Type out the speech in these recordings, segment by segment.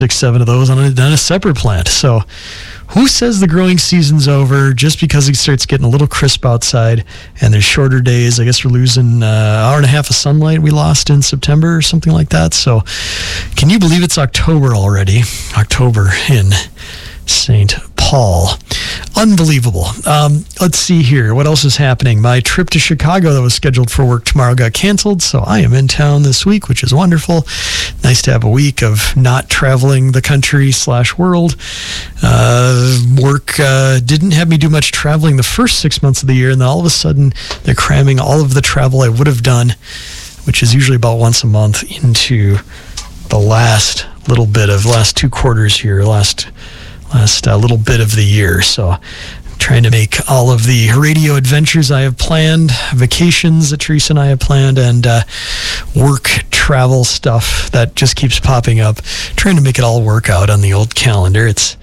6, 7 of those on a separate plant. So who says the growing season's over just because it starts getting a little crisp outside and there's shorter days? I guess we're losing an hour and a half of sunlight we lost in September or something like that. So can you believe it's October already? October in St. Paul. Unbelievable. Let's see here. What else is happening? My trip to Chicago that was scheduled for work tomorrow got canceled, so I am in town this week, which is wonderful. Nice to have a week of not traveling the country/world. Work didn't have me do much traveling the first 6 months of the year, and then all of a sudden they're cramming all of the travel I would have done, which is usually about once a month, into the last 2 quarters here, last little bit of the year. So trying to make all of the radio adventures I have planned, vacations that Teresa and I have planned, and work travel stuff that just keeps popping up, trying to make it all work out on the old calendar. It's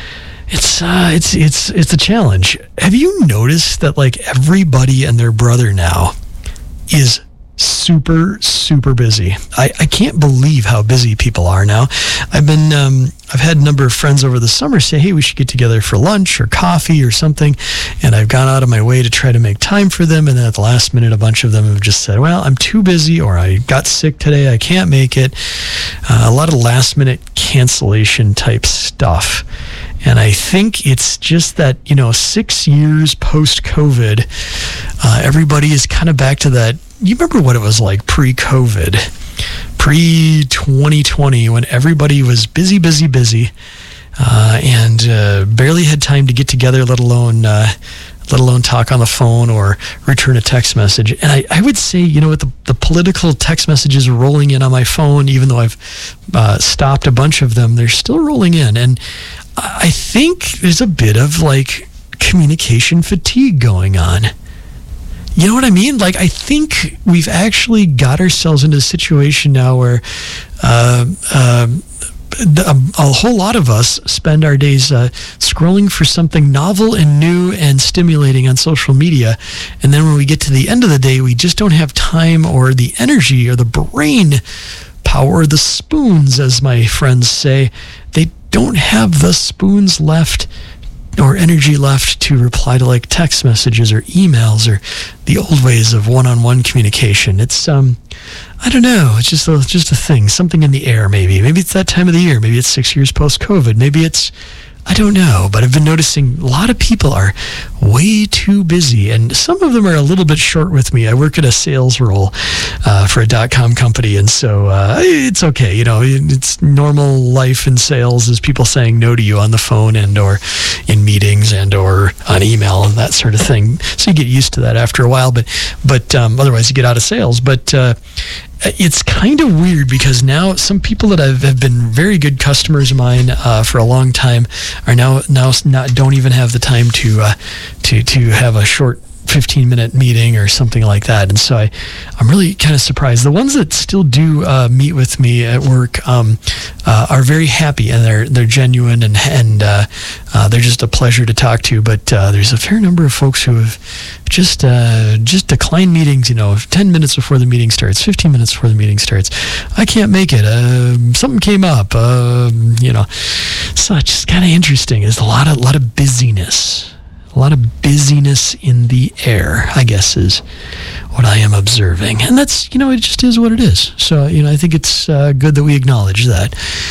a challenge. Have you noticed that like everybody and their brother now is super busy? I can't believe how busy people are now. I've had a number of friends over the summer say, hey, we should get together for lunch or coffee or something, and I've gone out of my way to try to make time for them, and then at the last minute a bunch of them have just said, well, I'm too busy, or I got sick today, I can't make it. A lot of last minute cancellation type stuff. And I think it's just that, 6 years post-COVID, everybody is kind of back to that. You remember what it was like pre-COVID, pre-2020, when everybody was busy, and barely had time to get together, let alone talk on the phone or return a text message. And I would say, with the political text messages rolling in on my phone, even though I've stopped a bunch of them, they're still rolling in. And I think there's a bit of like communication fatigue going on. You know what I mean? Like, I think we've actually got ourselves into a situation now where a whole lot of us spend our days scrolling for something novel and new and stimulating on social media. And then when we get to the end of the day, we just don't have time or the energy or the brain power, or the spoons, as my friends say. They don't have the spoons left or energy left to reply to like text messages or emails or the old ways of one-on-one communication. It's I don't know, it's just a thing, something in the air. Maybe it's that time of the year, maybe it's 6 years post-COVID, maybe it's, I don't know, but I've been noticing a lot of people are way too busy, and some of them are a little bit short with me. I work at a sales role for a .com company, and so it's okay. It's normal life in sales is people saying no to you on the phone and or in meetings and or on email and that sort of thing. So you get used to that after a while, but otherwise you get out of sales. But it's kind of weird because now some people that have been very good customers of mine for a long time are now don't even have the time to have a short 15-minute meeting or something like that. And so I'm really kind of surprised. The ones that still do meet with me at work are very happy, and they're genuine, and they're just a pleasure to talk to. But there's a fair number of folks who have just declined meetings, 10 minutes before the meeting starts, 15 minutes before the meeting starts. I can't make it. Something came up, So it's just kind of interesting. There's a lot of busyness. A lot of busyness in the air, I guess, is what I am observing. And that's, it just is what it is. So, I think it's good that we acknowledge that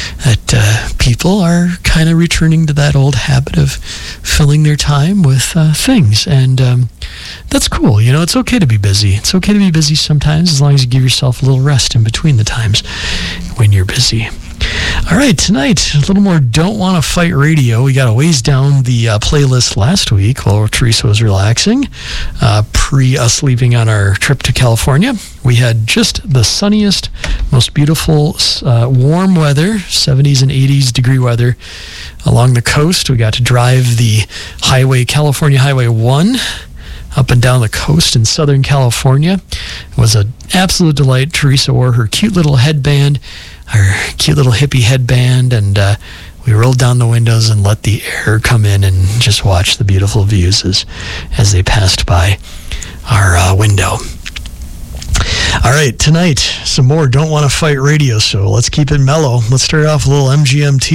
people are kind of returning to that old habit of filling their time with things. And that's cool. It's okay to be busy. It's okay to be busy sometimes, as long as you give yourself a little rest in between the times when you're busy. All right, tonight, a little more Don't Want to Fight Radio. We got a ways down the playlist last week while Teresa was relaxing, pre us leaving on our trip to California. We had just the sunniest, most beautiful, warm weather, 70s and 80s degree weather along the coast. We got to drive the California Highway 1, up and down the coast in Southern California. It was an absolute delight. Teresa wore her cute little headband, her cute little hippie headband, and we rolled down the windows and let the air come in and just watch the beautiful views as they passed by our window. All right, tonight, some more Don't Want to Fight radio, so let's keep it mellow. Let's start off with a little MGMT.